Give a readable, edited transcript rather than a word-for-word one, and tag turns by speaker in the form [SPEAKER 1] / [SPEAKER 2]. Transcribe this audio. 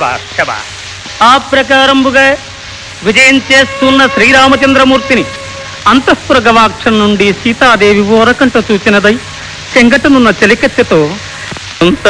[SPEAKER 1] శబాష్ శబాష్. ఆ ప్రకారంబుగా విజయం చేస్తున్న శ్రీరామచంద్రమూర్తిని అంతఃపుర గవాక్షం నుండి సీతాదేవి ఓరకంట చూచినదై చెంగటనున్న చెలికెత్తెతో అంత